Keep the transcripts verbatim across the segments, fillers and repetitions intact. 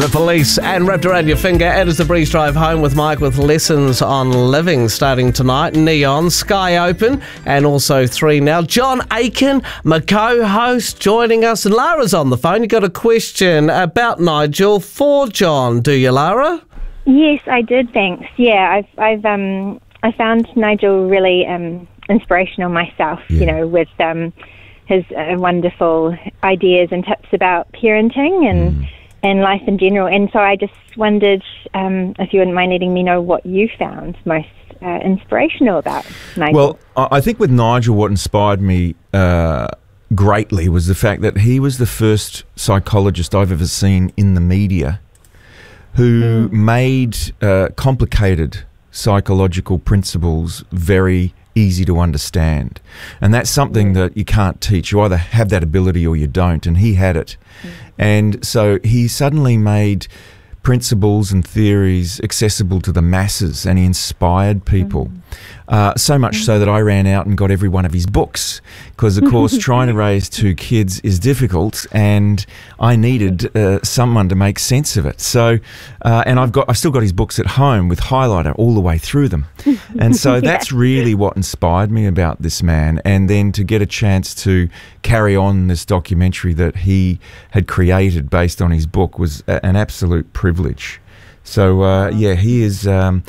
the Police and Wrapped Around Your Finger. It is the Breeze Drive Home with Mike with Lessons on Living starting tonight. Neon, Sky Open, and also Three Now. John Aiken, my co-host, joining us. And Lara's on the phone. You got a question about Nigel for John, do you, Lara? Yes, I did, thanks. Yeah, I've I've um I found Nigel really um inspirational myself, yeah. you know, with um his uh, wonderful ideas and tips about parenting and mm. and life in general. And so I just wondered um, if you wouldn't mind letting me know what you found most uh, inspirational about Nigel. Well, I think with Nigel, what inspired me uh, greatly was the fact that he was the first psychologist I've ever seen in the media who mm. made uh, complicated psychological principles very easy to understand. And that's something that you can't teach. You either have that ability or you don't, and he had it. Mm. And so he suddenly made principles and theories accessible to the masses, and he inspired people. Mm. Uh, so much mm. so that I ran out and got every one of his books, because, of course, trying to raise two kids is difficult, and I needed uh, someone to make sense of it. So, uh, and I've got, I've still got his books at home with highlighter all the way through them. And so yeah. that's really what inspired me about this man. And then to get a chance to carry on this documentary that he had created based on his book was a, an absolute privilege. So, uh, yeah, he is... Um,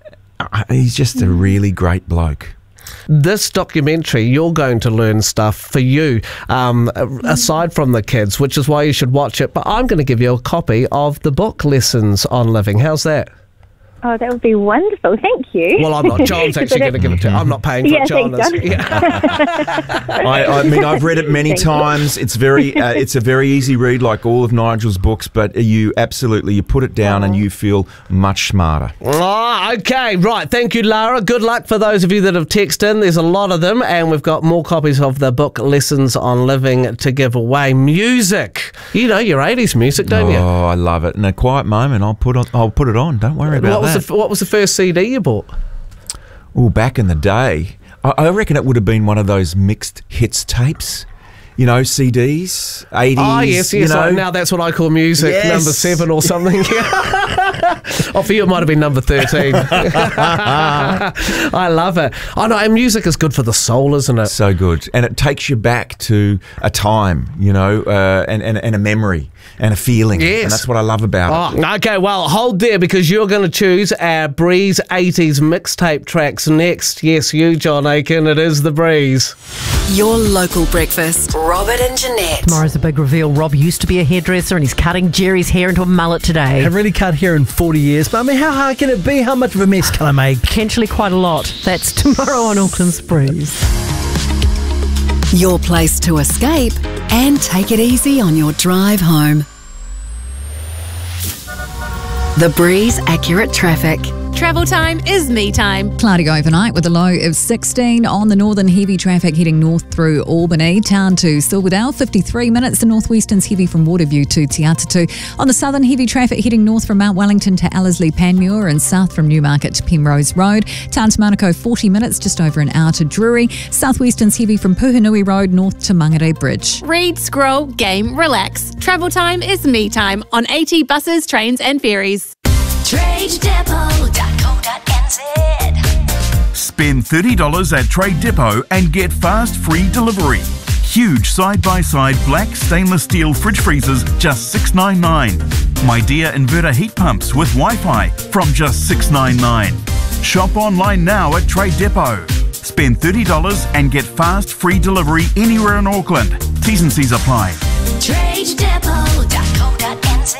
he's just a really great bloke. This documentary, you're going to learn stuff for you, um, aside from the kids, which is why you should watch it. But I'm going to give you a copy of the book Lessons on Living. How's that? Oh, that would be wonderful. Thank you. Well, I'm not. John's actually going to give it to you. I'm not paying for yeah, it, John. Thanks, John. Yeah. I, I mean, I've read it many times. It's very, uh, it's a very easy read, like all of Nigel's books. But you absolutely, you put it down oh. and you feel much smarter. Oh, okay, right. Thank you, Lara. Good luck for those of you that have texted in. There's a lot of them, and we've got more copies of the book Lessons on Living to give away. Music, you know your eighties music, don't oh, you? Oh, I love it. In a quiet moment, I'll put on, I'll put it on. Don't worry about what was that. The, what was the first C D you bought? Oh, back in the day, I, I reckon it would have been one of those mixed hits tapes. You know, C Ds, eighties. Oh, yes, yes. You know. Now that's what I call music, yes. number seven or something. Oh, for you, it might have been number thirteen. I love it. I know, and music is good for the soul, isn't it? So good. And it takes you back to a time, you know, uh, and, and, and a memory and a feeling. Yes. And that's what I love about oh, it. Okay, well, hold there, because you're going to choose our Breeze eighties mixtape tracks next. Yes, you, John Aiken. It is The Breeze. Your local breakfast. Robert and Jeanette. Tomorrow's a big reveal. Rob used to be a hairdresser and he's cutting Jerry's hair into a mullet today. I haven't really cut hair in forty years, but I mean, how hard can it be? How much of a mess can I make? Potentially quite a lot. That's tomorrow on Auckland's Breeze. Your place to escape and take it easy on your drive home. The Breeze Accurate Traffic. Travel time is me time. Cloudy overnight with a low of sixteen on the northern. Heavy traffic heading north through Albany. Town to Silverdale, fifty-three minutes. The northwestern's heavy from Waterview to Te Atatu. On the southern, heavy traffic heading north from Mount Wellington to Ellerslie Panmure and south from Newmarket to Penrose Road. Town to Manukau, forty minutes, just over an hour to Drury. Southwestern's heavy from Puhunui Road north to Mangere Bridge. Read, scroll, game, relax. Travel time is me time on eighty buses, trains and ferries. trade depot dot co dot n z. Spend thirty dollars at Trade Depot and get fast free delivery. Huge side-by-side black stainless steel fridge freezers, just six dollars ninety-nine. My Dear inverter heat pumps with Wi-Fi from just six dollars ninety-nine. Shop online now at Trade Depot. Spend thirty dollars and get fast free delivery anywhere in Auckland. T's and C's apply. trade depot dot co dot n z.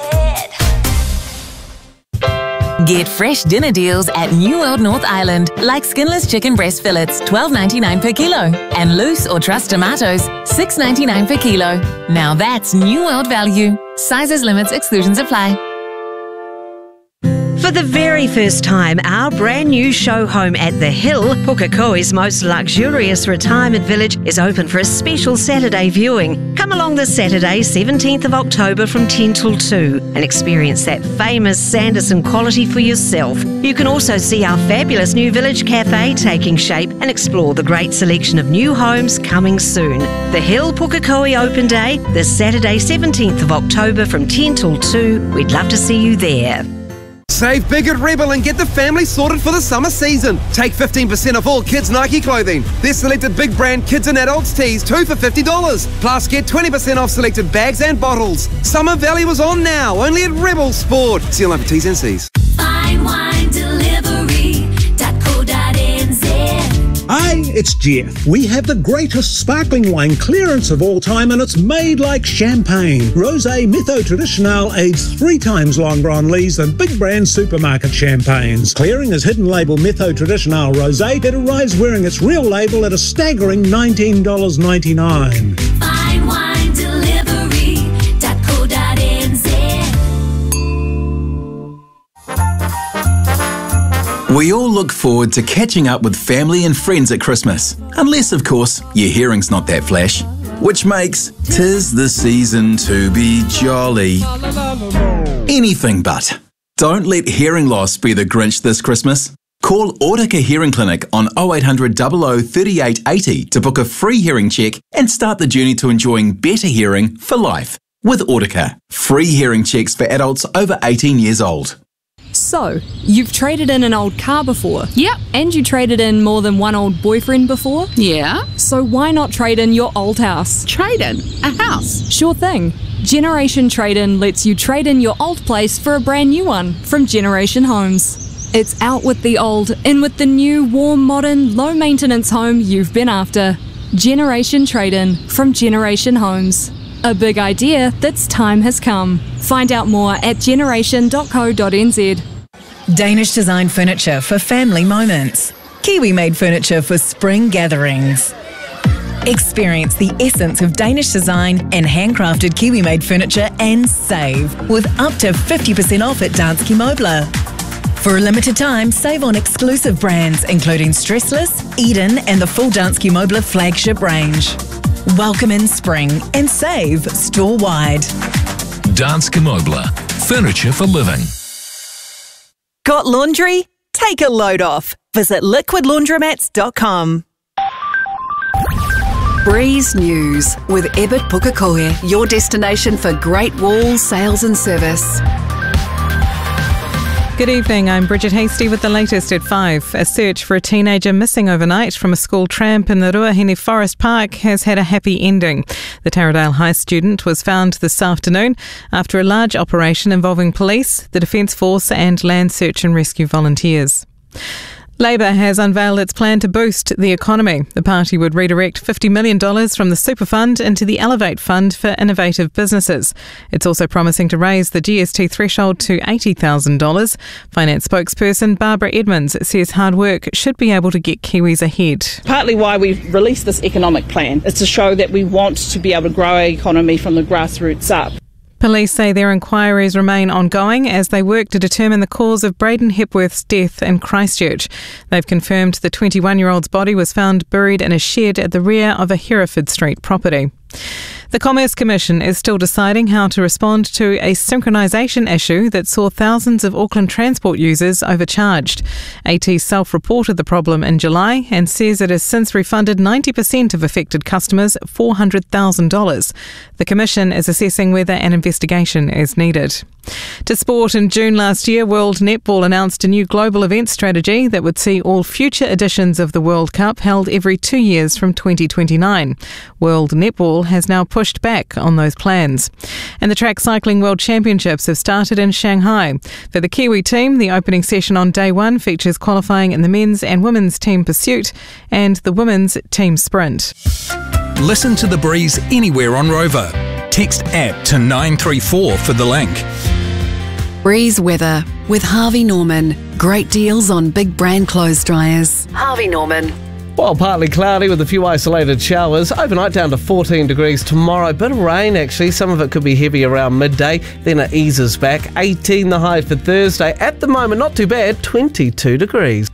Get fresh dinner deals at New World North Island, like skinless chicken breast fillets, twelve ninety-nine per kilo, and loose or truss tomatoes, six ninety-nine per kilo. Now that's New World value. Sizes, limits, exclusions apply. For the very first time, our brand new show home at The Hill, Pukekohe's most luxurious retirement village, is open for a special Saturday viewing. Come along this Saturday, seventeenth of October from ten till two and experience that famous Sanderson quality for yourself. You can also see our fabulous new village cafe taking shape and explore the great selection of new homes coming soon. The Hill Pukekohe Open Day, this Saturday, seventeenth of October from ten till two. We'd love to see you there. Save big at Rebel and get the family sorted for the summer season. Take fifteen percent off all kids' Nike clothing. Their selected big brand kids and adults tees, two for fifty dollars. Plus, get twenty percent off selected bags and bottles. Summer Valley was on now, only at Rebel Sport. See you for T's and C's. Fine wine delivery dot co dot n z. Hi, it's Jeff. We have the greatest sparkling wine clearance of all time, and it's made like champagne. Rosé Mytho Traditional aged three times longer on lees than big brand supermarket champagnes. Clearing as hidden label Mytho Traditional Rosé, it arrives wearing its real label at a staggering nineteen dollars ninety-nine. Fine wine delivery dot co dot n z. We all look forward to catching up with family and friends at Christmas, unless, of course, your hearing's not that flash, which makes "'tis the season to be jolly" anything but. Don't let hearing loss be the Grinch this Christmas. Call Audica Hearing Clinic on oh eight hundred, zero zero, three eight eight zero to book a free hearing check and start the journey to enjoying better hearing for life with Audica. Free hearing checks for adults over eighteen years old. So, you've traded in an old car before? Yep. And you traded in more than one old boyfriend before? Yeah. So why not trade in your old house? Trade in? A house? Sure thing. Generation Trade-In lets you trade in your old place for a brand new one from Generation Homes. It's out with the old, in with the new, warm, modern, low-maintenance home you've been after. Generation Trade-In from Generation Homes. A big idea that's time has come. Find out more at generation dot co dot n z. Danish design furniture for family moments. Kiwi-made furniture for spring gatherings. Experience the essence of Danish design and handcrafted Kiwi-made furniture and save with up to fifty percent off at Danske Møbler. For a limited time, save on exclusive brands including Stressless, Eden and the full Danske Møbler flagship range. Welcome in spring and save store-wide. Danske Møbler. Furniture for living. Got laundry? Take a load off. Visit liquid laundromats dot com. Breeze News with Ebert Pukekohe, your destination for great wall sales and service. Good evening, I'm Bridget Hasty with the latest at five. A search for a teenager missing overnight from a school tramp in the Ruahine Forest Park has had a happy ending. The Taradale High student was found this afternoon after a large operation involving police, the Defence Force and Land Search and Rescue volunteers. Labor has unveiled its plan to boost the economy. The party would redirect fifty million dollars from the Super Fund into the Elevate Fund for innovative businesses. It's also promising to raise the G S T threshold to eighty thousand dollars. Finance spokesperson Barbara Edmonds says hard work should be able to get Kiwis ahead. Partly why we've released this economic plan is to show that we want to be able to grow our economy from the grassroots up. Police say their inquiries remain ongoing as they work to determine the cause of Braden Hepworth's death in Christchurch. They've confirmed the twenty-one-year-old's body was found buried in a shed at the rear of a Hereford Street property. The Commerce Commission is still deciding how to respond to a synchronisation issue that saw thousands of Auckland Transport users overcharged. A T self-reported the problem in July and says it has since refunded ninety percent of affected customers four hundred thousand dollars. The Commission is assessing whether an investigation is needed. To sport, in June last year, World Netball announced a new global event strategy that would see all future editions of the World Cup held every two years from twenty twenty-nine. World Netball has now pushed back on those plans. And the Track Cycling World Championships have started in Shanghai. For the Kiwi team, the opening session on day one features qualifying in the men's and women's team pursuit and the women's team sprint. Listen to The Breeze anywhere on Rover. Text app to nine three four for the link. Breeze weather with Harvey Norman. Great deals on big brand clothes dryers. Harvey Norman. Well, partly cloudy with a few isolated showers. Overnight down to fourteen degrees tomorrow. Bit of rain, actually. Some of it could be heavy around midday. Then it eases back. eighteen the high for Thursday. At the moment, not too bad. twenty-two degrees.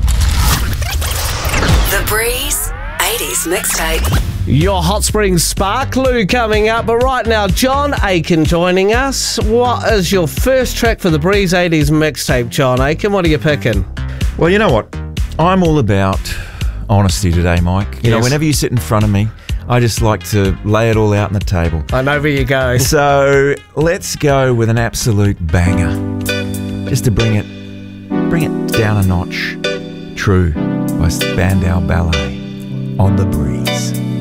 The Breeze eighties mixtape. Your Hot Springs Sparkloo coming up. But right now, John Aiken joining us. What is your first track for the Breeze eighties mixtape, John Aiken? What are you picking? Well, you know what? I'm all about honesty today, Mike. You Yes. know, whenever you sit in front of me, I just like to lay it all out on the table. I know where you go. So let's go with an absolute banger, just to bring it, bring it down a notch. True by Spandau Ballet on the Breeze.